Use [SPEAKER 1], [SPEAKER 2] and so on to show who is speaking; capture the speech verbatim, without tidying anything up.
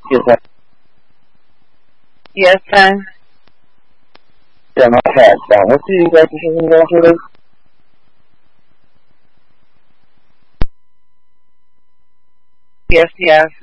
[SPEAKER 1] Yes, I,
[SPEAKER 2] Yes, son.
[SPEAKER 1] yeah, my hat down. What do you guys think going through this?
[SPEAKER 2] Yes, yes.